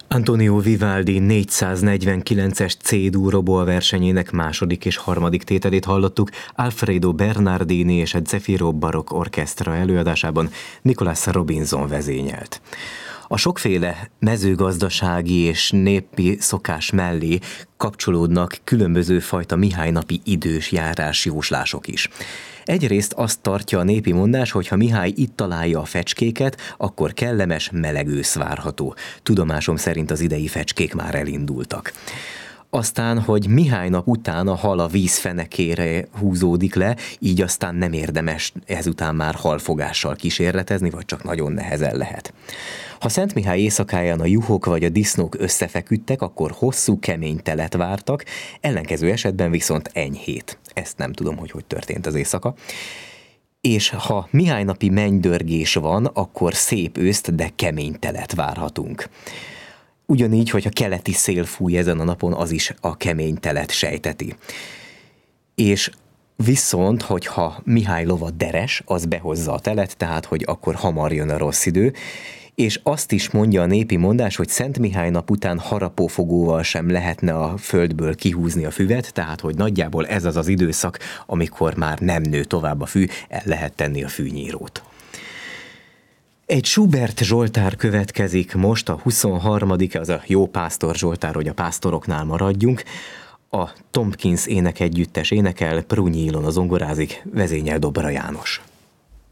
Antonio Vivaldi 449-es C-dur oboa versenyének második és harmadik tételét hallottuk Alfredo Bernardini és a Zefiro Barokk Orchestra előadásában Nicholas Robinson vezényelt. A sokféle mezőgazdasági és népi szokás mellé kapcsolódnak különböző fajta Mihály-napi idős járás jóslások is. Egyrészt azt tartja a népi mondás, hogy ha Mihály itt találja a fecskéket, akkor kellemes, meleg ősz várható. Tudomásom szerint az idei fecskék már elindultak. Aztán, hogy Mihály nap után a hal a víz fenekére húzódik le, így aztán nem érdemes ezután már halfogással kísérletezni, vagy csak nagyon nehezen lehet. Ha Szent Mihály éjszakáján a juhok vagy a disznók összefeküdtek, akkor hosszú, kemény telet vártak, ellenkező esetben viszont enyhét. Ezt nem tudom, hogy történt az éjszaka. És ha Mihály napi mennydörgés van, akkor szép őszt, de kemény telet várhatunk. Ugyanígy, hogyha keleti szél fúj ezen a napon, az is a kemény telet sejteti. És viszont, hogyha Mihály lova deres, az behozza a telet, tehát, hogy akkor hamar jön a rossz idő, és azt is mondja a népi mondás, hogy Szent Mihály nap után harapófogóval sem lehetne a földből kihúzni a füvet, tehát, hogy nagyjából ez az az időszak, amikor már nem nő tovább a fű, el lehet tenni a fűnyírót. Egy Schubert Zsoltár következik most, a 23. az a Jó Pásztor Zsoltár, hogy a pásztoroknál maradjunk. A Tompkins énekegyüttes énekel, Prunyi Ilona zongorázik, vezényel Dobra János.